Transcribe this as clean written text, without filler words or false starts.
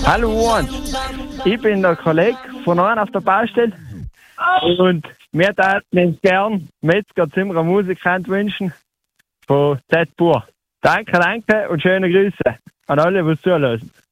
Hallo Hans, ich bin der Kollege von euch auf der Baustelle und wir täten uns gern Metzger Zimmerer Musikant wünschen von Z-Pur. Danke und schöne Grüße an alle, die zuhören.